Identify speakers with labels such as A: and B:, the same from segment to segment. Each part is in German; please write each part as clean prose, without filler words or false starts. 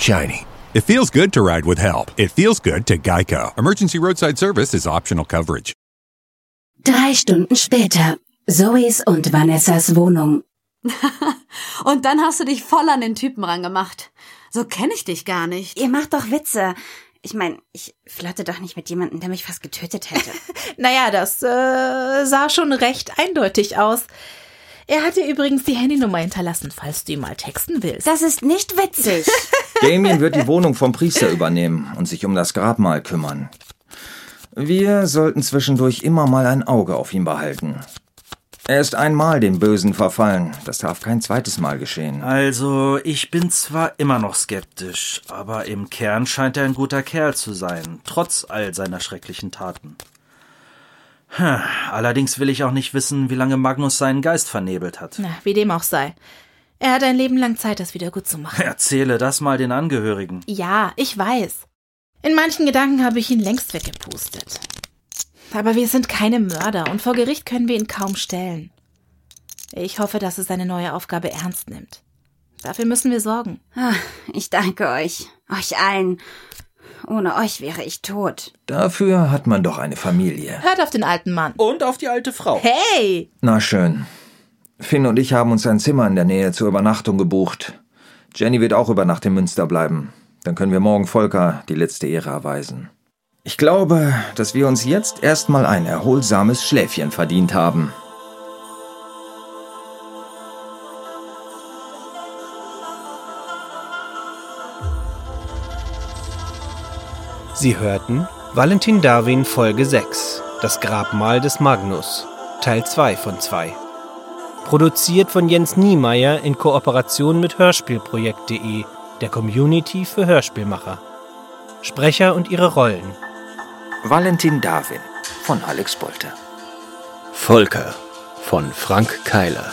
A: shiny.
B: It feels good to ride with help. It feels good to Geico. Emergency roadside service is optional coverage.
C: 3 Stunden später. Zoes und Vanessas Wohnung.
D: Und dann hast du dich voll an den Typen rangemacht. So kenne ich dich gar nicht.
E: Ihr macht doch Witze. Ich meine, ich flirte doch nicht mit jemandem, der mich fast getötet hätte.
F: Naja, das sah schon recht eindeutig aus. Er hat dir übrigens die Handynummer hinterlassen, falls du ihm mal texten willst.
E: Das ist nicht witzig.
G: Damien wird die Wohnung vom Priester übernehmen und sich um das Grabmal kümmern. Wir sollten zwischendurch immer mal ein Auge auf ihn behalten. Er ist einmal dem Bösen verfallen. Das darf kein zweites Mal geschehen.
H: Also, ich bin zwar immer noch skeptisch, aber im Kern scheint er ein guter Kerl zu sein, trotz all seiner schrecklichen Taten. Allerdings will ich auch nicht wissen, wie lange Magnus seinen Geist vernebelt hat.
F: Na, wie dem auch sei. Er hat ein Leben lang Zeit, das wieder gut zu machen.
H: Erzähle das mal den Angehörigen.
F: Ja, ich weiß. In manchen Gedanken habe ich ihn längst weggepustet. Aber wir sind keine Mörder und vor Gericht können wir ihn kaum stellen. Ich hoffe, dass er seine neue Aufgabe ernst nimmt. Dafür müssen wir sorgen.
E: Ich danke euch. Euch allen. Ohne euch wäre ich tot.
G: Dafür hat man doch eine Familie.
F: Hört auf den alten Mann.
H: Und auf die alte Frau.
F: Hey!
G: Na schön. Finn und ich haben uns ein Zimmer in der Nähe zur Übernachtung gebucht. Jenny wird auch über Nacht in Münster bleiben. Dann können wir morgen Volker die letzte Ehre erweisen. Ich glaube, dass wir uns jetzt erstmal ein erholsames Schläfchen verdient haben.
A: Sie hörten Valentin Darwin Folge 6, das Grabmal des Magnus, Teil 2 von 2. Produziert von Jens Niemeyer in Kooperation mit Hörspielprojekt.de, der Community für Hörspielmacher. Sprecher und ihre Rollen:
G: Valentin Darwin von Alex Bolte.
I: Volker von Frank Keiler.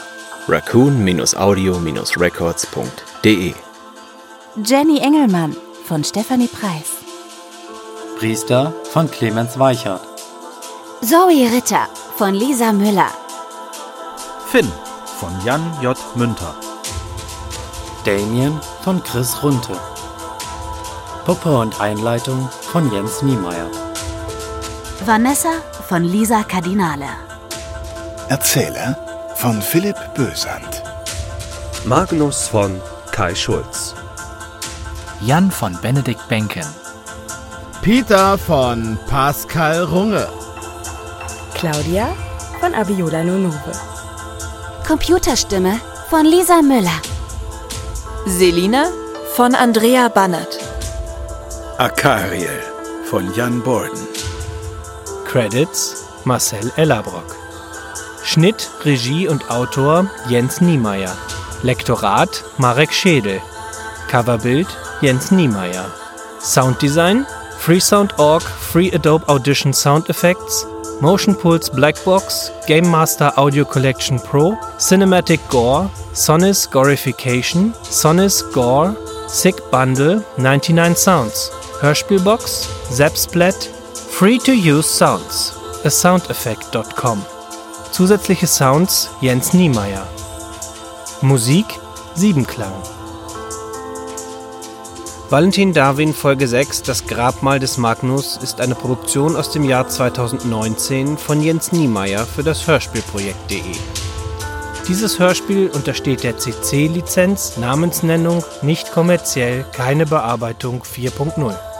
I: Raccoon-audio-records.de.
C: Jenny Engelmann von Stefanie Preis.
J: Priester von Clemens Weichert.
C: Zoe Ritter von Lisa Müller.
H: Finn von Jan J. Münter.
J: Damien von Chris Runte. Puppe und Einleitung von Jens Niemeyer.
C: Vanessa von Lisa Kardinale.
K: Erzähler von Philipp Bösand.
I: Magnus von Kai Schulz.
L: Jan von Benedikt Benken.
M: Peter von Pascal Runge.
N: Claudia von Abiola Nonove.
C: Computerstimme von Lisa Müller.
N: Selina von Andrea Bannert.
K: Akariel von Jan Borden.
A: Credits: Marcel Ellerbrock. Schnitt, Regie und Autor Jens Niemeyer. Lektorat Marek Schädel. Coverbild Jens Niemeyer. Sounddesign Freesound.org, Free Adobe Audition Sound Effects, Motion Pulse Blackbox, Game Master Audio Collection Pro, Cinematic Gore, Sonis Gorification, Sonis Gore, SIG Bundle, 99 Sounds, Hörspielbox, Zapsplat, Free to Use Sounds, asoundeffect.com. Zusätzliche Sounds Jens Niemeyer. Musik Siebenklang. Valentin Darwin Folge 6, das Grabmal des Magnus, ist eine Produktion aus dem Jahr 2019 von Jens Niemeyer für das Hörspielprojekt.de. Dieses Hörspiel untersteht der CC-Lizenz, Namensnennung, nicht kommerziell, keine Bearbeitung 4.0.